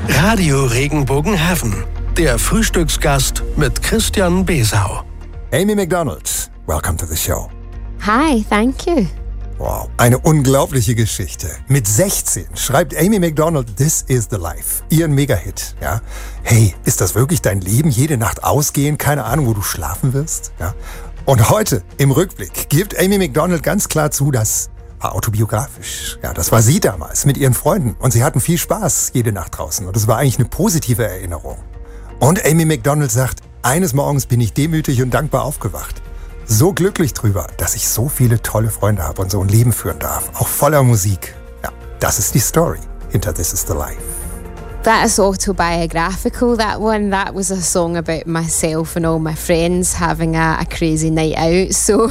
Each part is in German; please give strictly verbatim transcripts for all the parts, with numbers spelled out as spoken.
Radio Regenbogen Heaven, der Frühstücksgast mit Christian Besau. Amy Macdonald, welcome to the show. Hi, thank you. Wow, eine unglaubliche Geschichte. Mit sechzehn schreibt Amy Macdonald This Is the Life, ihren Mega-Hit. Ja? Hey, ist das wirklich dein Leben? Jede Nacht ausgehen, keine Ahnung, wo du schlafen wirst? Ja? Und heute, im Rückblick, gibt Amy Macdonald ganz klar zu, das war autobiografisch. Ja, das war sie damals mit ihren Freunden. Und sie hatten viel Spaß jede Nacht draußen. Und es war eigentlich eine positive Erinnerung. Und Amy Macdonald sagt, eines Morgens bin ich demütig und dankbar aufgewacht. So glücklich drüber, dass ich so viele tolle Freunde habe und so ein Leben führen darf. Auch voller Musik. Ja, das ist die Story hinter This Is the Life. That is autobiographical, that one. That was a song about myself and all my friends having a, a crazy night out. So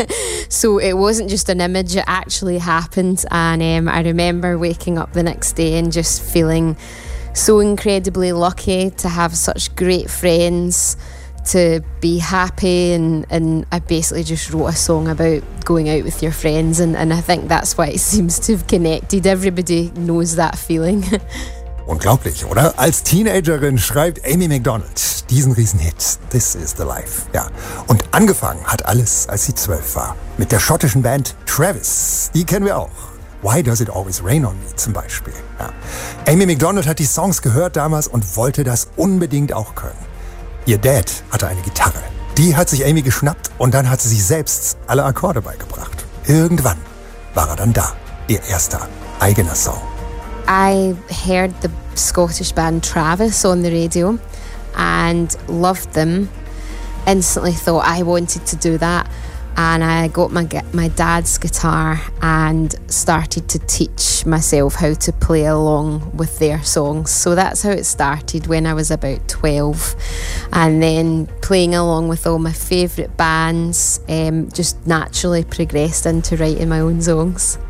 so it wasn't just an image, it actually happened. And um, I remember waking up the next day and just feeling so incredibly lucky to have such great friends, to be happy, and, and I basically just wrote a song about going out with your friends, and, and I think that's why it seems to have connected. Everybody knows that feeling. Unglaublich, oder? Als Teenagerin schreibt Amy Macdonald diesen Riesenhit, This Is the Life. Ja. Und angefangen hat alles, als sie zwölf war. Mit der schottischen Band Travis. Die kennen wir auch. Why Does It Always Rain on Me zum Beispiel. Ja. Amy Macdonald hat die Songs gehört damals und wollte das unbedingt auch können. Ihr Dad hatte eine Gitarre. Die hat sich Amy geschnappt und dann hat sie sich selbst alle Akkorde beigebracht. Irgendwann war er dann da. Ihr erster eigener Song. I heard the Scottish band Travis on the radio and loved them. Instantly thought I wanted to do that, and I got my my dad's guitar and started to teach myself how to play along with their songs. So that's how it started when I was about twelve, and then playing along with all my favourite bands um, just naturally progressed into writing my own songs.